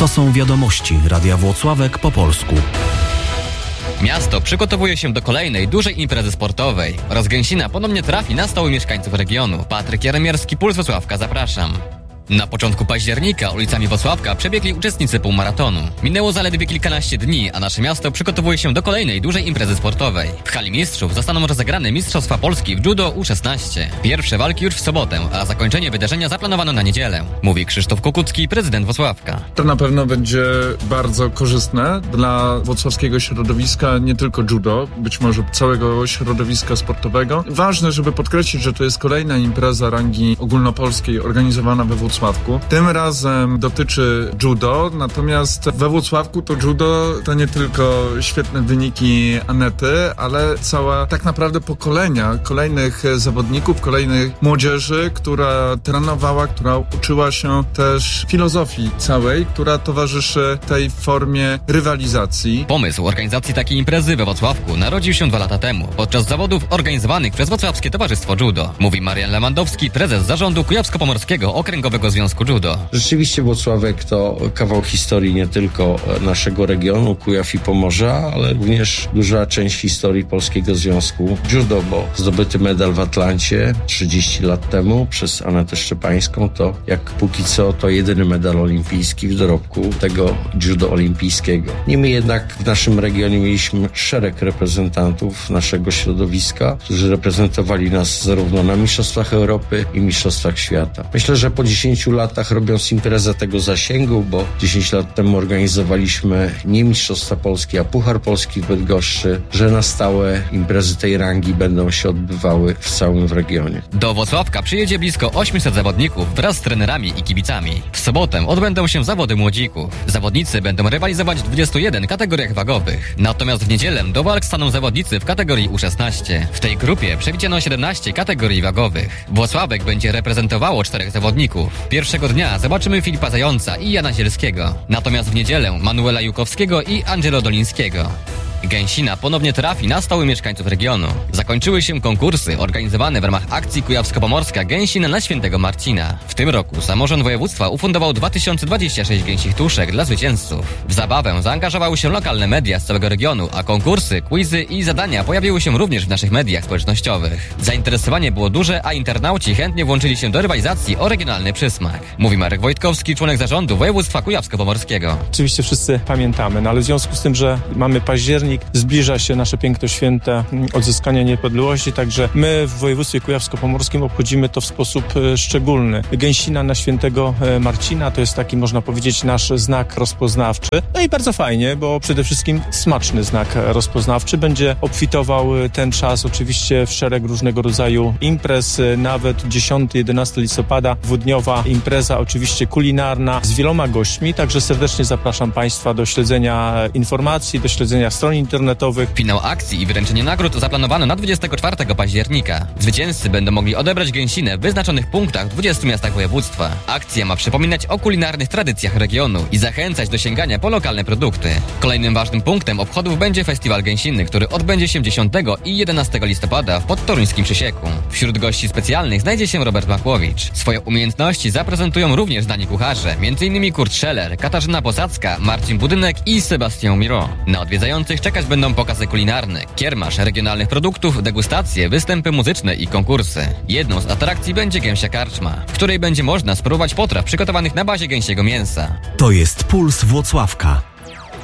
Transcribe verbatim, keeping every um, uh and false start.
To są wiadomości Radia Włocławek po polsku. Miasto przygotowuje się do kolejnej dużej imprezy sportowej. Rozgęsina ponownie trafi na stoły mieszkańców regionu. Patryk Jaremierski, Puls Włocławka, zapraszam. Na początku października ulicami Włocławka przebiegli uczestnicy półmaratonu. Minęło zaledwie kilkanaście dni, a nasze miasto przygotowuje się do kolejnej dużej imprezy sportowej. W hali mistrzów zostaną rozegrane Mistrzostwa Polski w judo U szesnaście. Pierwsze walki już w sobotę, a zakończenie wydarzenia zaplanowano na niedzielę. Mówi Krzysztof Kukucki, prezydent Włocławka. To na pewno będzie bardzo korzystne dla włocławskiego środowiska, nie tylko judo, być może całego środowiska sportowego. Ważne, żeby podkreślić, że to jest kolejna impreza rangi ogólnopolskiej organizowana we Włocławku. Tym razem dotyczy judo, natomiast we Włocławku to judo to nie tylko świetne wyniki Anety, ale cała tak naprawdę pokolenia kolejnych zawodników, kolejnych młodzieży, która trenowała, która uczyła się też filozofii całej, która towarzyszy tej formie rywalizacji. Pomysł organizacji takiej imprezy we Włocławku narodził się dwa lata temu, podczas zawodów organizowanych przez Włocławskie Towarzystwo Judo. Mówi Marian Lewandowski, prezes zarządu Kujawsko-Pomorskiego Okręgowego Związku Judo. Rzeczywiście Włocławek to kawał historii nie tylko naszego regionu, Kujaw i Pomorza, ale również duża część historii Polskiego Związku Judo, bo zdobyty medal w Atlancie trzydzieści lat temu przez Anetę Szczepańską to jak póki co to jedyny medal olimpijski w dorobku tego judo olimpijskiego. Niemniej jednak w naszym regionie mieliśmy szereg reprezentantów naszego środowiska, którzy reprezentowali nas zarówno na Mistrzostwach Europy i Mistrzostwach Świata. Myślę, że po dziesięciu latach robiąc imprezę tego zasięgu, bo dziesięć lat temu organizowaliśmy nie Mistrzostwa Polski, a Puchar Polski w Bydgoszczy, że na stałe imprezy tej rangi będą się odbywały w całym w regionie. Do Włocławka przyjedzie blisko osiemset zawodników wraz z trenerami i kibicami. W sobotę odbędą się zawody młodzików. Zawodnicy będą rywalizować w dwudziestu jeden kategoriach wagowych. Natomiast w niedzielę do walk staną zawodnicy w kategorii U szesnaście. W tej grupie przewidziano siedemnaście kategorii wagowych. Włocławek będzie reprezentowało czterech zawodników. Pierwszego dnia zobaczymy Filipa Zająca i Jana Zielskiego. Natomiast w niedzielę Manuela Jukowskiego i Angelo Dolińskiego. Gęsina ponownie trafi na stoły mieszkańców regionu. Zakończyły się konkursy organizowane w ramach akcji Kujawsko-Pomorska Gęsina na Świętego Marcina. W tym roku samorząd województwa ufundował dwa tysiące dwadzieścia sześć gęsich tuszek dla zwycięzców. W zabawę zaangażowały się lokalne media z całego regionu, a konkursy, quizy i zadania pojawiły się również w naszych mediach społecznościowych. Zainteresowanie było duże, a internauci chętnie włączyli się do rywalizacji o regionalny przysmak. Mówi Marek Wojtkowski, członek zarządu województwa kujawsko-pomorskiego. Oczywiście wszyscy pamiętamy, no ale w związku z tym, że mamy październik, zbliża się nasze piękne święto odzyskania niepodległości, także my w województwie kujawsko-pomorskim obchodzimy to w sposób szczególny. Gęsina na Świętego Marcina to jest taki, można powiedzieć, nasz znak rozpoznawczy. No i bardzo fajnie, bo przede wszystkim smaczny znak rozpoznawczy. Będzie obfitował ten czas oczywiście w szereg różnego rodzaju imprez, nawet dziesiątego jedenastego listopada dwudniowa impreza oczywiście kulinarna z wieloma gośćmi, także serdecznie zapraszam Państwa do śledzenia informacji, do śledzenia stron internetowych. Finał akcji i wręczenie nagród zaplanowano na dwudziestego czwartego października. Zwycięzcy będą mogli odebrać gęsinę w wyznaczonych punktach w dwudziestu miastach województwa. Akcja ma przypominać o kulinarnych tradycjach regionu i zachęcać do sięgania po lokalne produkty. Kolejnym ważnym punktem obchodów będzie Festiwal Gęsiny, który odbędzie się dziesiątego i jedenastego listopada w podtoruńskim Przysieku. Wśród gości specjalnych znajdzie się Robert Makłowicz. Swoje umiejętności zaprezentują również znani kucharze, m.in. Kurt Scheller, Katarzyna Posadzka, Marcin Budynek i Sebastian Miro. Na odwiedzających czekać będą pokazy kulinarne, kiermasz regionalnych produktów, degustacje, występy muzyczne i konkursy. Jedną z atrakcji będzie gęsia karczma, w której będzie można spróbować potraw przygotowanych na bazie gęsiego mięsa. To jest Puls Włocławka.